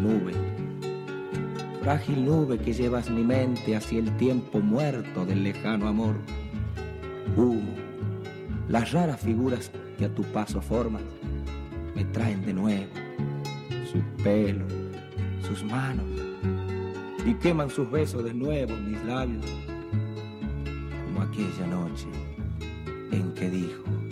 nube, frágil nube que llevas mi mente hacia el tiempo muerto del lejano amor. Humo, las raras figuras que a tu paso formas, me traen de nuevo su pelo, sus manos, y queman sus besos de nuevo en mis labios, como aquella noche en que dijo: